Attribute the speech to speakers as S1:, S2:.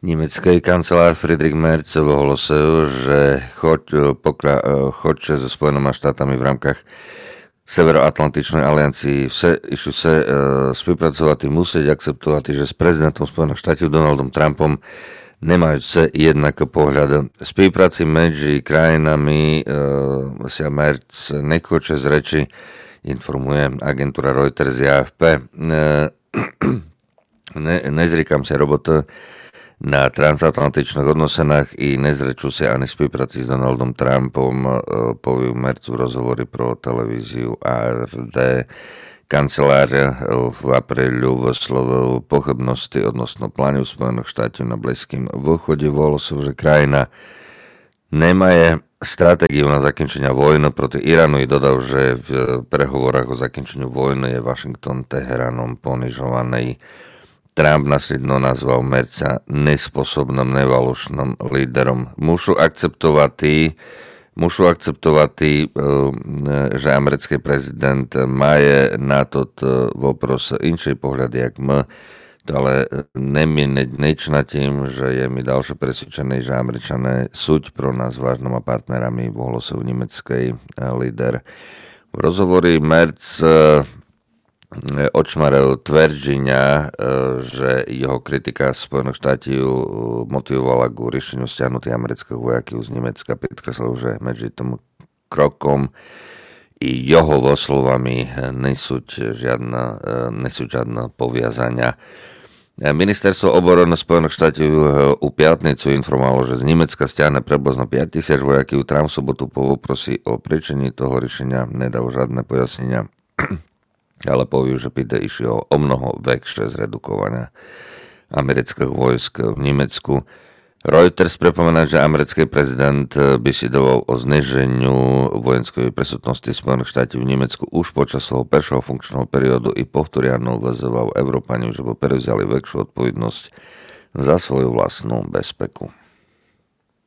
S1: Německý kancelár Friedrich Merz ohlasil, že chodče so Spojenými štátami v rámkach Severoatlantičnej aliancii išli se spolupracovať, musieť akceptovať, že s prezidentom Spojených štátov Donaldom Trumpom nemajú sa jednak pohľad. Spolupráci medzi krajinami sa Merz nechoče z reči, informuje agentúra Reuters a AFP. Nezrikam sa robota na transatlantičných odnosenách i nezrečú sa ani spolupráci s Donaldom Trumpom, povie Merz v rozhovory pro televíziu ARD. Kancelár v aprílu vyslovil pochybnosti odnosno plánu Spojených štátov na Blízkym východe. Volosov, že krajina nemaje stratégiu na zakončenie vojny proti Iránu i dodal, že v prehovorách o zakončení vojny je Washington Teheránom ponižovaný. Trump následno nazval Merza nesposobným, nevalošným líderom. Mušu akceptovať, že americký prezident maje na to vopros inšej pohľady, jak my, ale nemieneť nič nad tým, že je mi ďalšie presvedčený, že Američané sú pro nás vážnymi partnerami, ohlásil nemecký líder. V rozhovori Merz očmaril tvrdenia, že jeho kritika Spojených štátov motivovala k riešeniu stiahnutých amerických vojakov z Nemecka. Podkreslil, že medzi tým krokom i jeho slovami nesú žiadne poviazania. Ministerstvo obrany Spojených štátov u piatnicu informovalo, že z Nemecka stiahne približno 5000 vojakov. Trump v sobotu poprosí o prečení toho riešenia, nedal žiadne pojasnenia, ale povie, že pýta išiel o mnoho väčšie zredukovania amerických vojsk v Nemecku. Reuters pripomína, že americký prezident by si dovolil o zniženiu vojenskej prísutnosti Spojených štátov v Nemecku už počas svojho prvého funkčného periodu i povtoriano vyzval Európaniu, že by prevzali väčšiu odpovednosť za svoju vlastnú bezpeku.